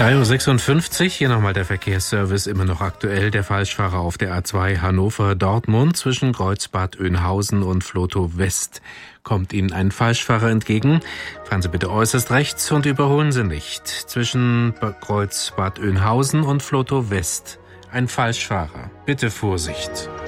3:56 Uhr, hier nochmal der Verkehrsservice, immer noch aktuell. Der Falschfahrer auf der A2 Hannover-Dortmund zwischen Kreuzbad Oeynhausen und Vlotho West. Kommt Ihnen ein Falschfahrer entgegen, fahren Sie bitte äußerst rechts und überholen Sie nicht. Zwischen Kreuzbad Oeynhausen und Vlotho West ein Falschfahrer. Bitte Vorsicht.